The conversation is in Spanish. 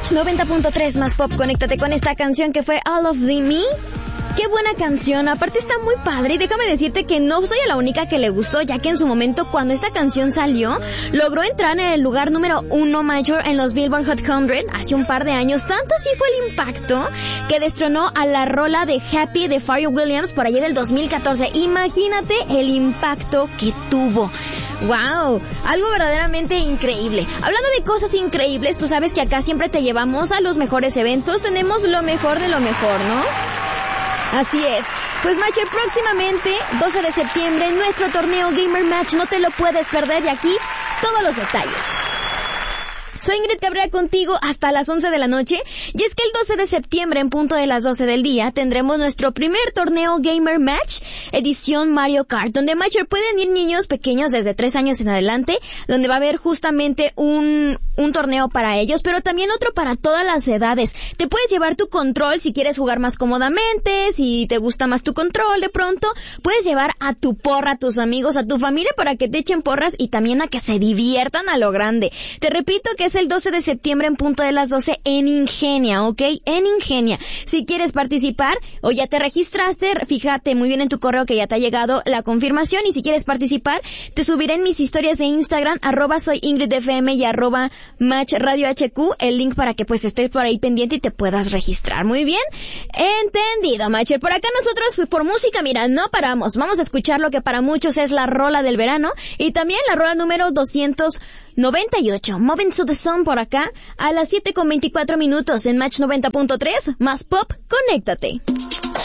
Match 90.3 más pop. Conéctate con esta canción que fue All of the Me. Qué buena canción, aparte está muy padre y déjame decirte que no soy la única que le gustó, ya que en su momento cuando esta canción salió, logró entrar en el lugar número 1 mayor en los Billboard Hot 100 hace un par de años. Tanto así fue el impacto que destronó a la rola de Happy de Pharrell Williams por allá del 2014. Imagínate el impacto que tuvo. ¡Wow! Algo verdaderamente increíble. Hablando de cosas increíbles, tú sabes que acá siempre te llevamos a los mejores eventos, tenemos lo mejor de lo mejor, ¿no? Así es. Pues Matcher, próximamente, 12 de septiembre, nuestro torneo Gamer Match, no te lo puedes perder y aquí todos los detalles. Soy Ingrid Cabrera contigo hasta las 11 de la noche, y es que el 12 de septiembre en punto de las 12 del día tendremos nuestro primer torneo Gamer Match, edición Mario Kart, donde Matcher pueden ir niños pequeños desde 3 años en adelante, donde va a haber justamente un torneo para ellos, pero también otro para todas las edades. Te puedes llevar tu control si quieres jugar más cómodamente, si te gusta más tu control de pronto, puedes llevar a tu porra, a tus amigos, a tu familia para que te echen porras y también a que se diviertan a lo grande. Te repito que es el 12 de septiembre en punto de las 12 en Ingenia, ¿ok? En Ingenia. Si quieres participar o ya te registraste, fíjate muy bien en tu correo que ya te ha llegado la confirmación, y si quieres participar, te subiré en mis historias de Instagram, @soyingridfm y @matchradiohq, el link para que pues estés por ahí pendiente y te puedas registrar. Muy bien, entendido, Matcher. Por acá nosotros por música, mira, no paramos. Vamos a escuchar lo que para muchos es la rola del verano y también la rola número 298, Moving to the Sun, por acá a las 7:24 en Match 90.3 más pop. Conéctate.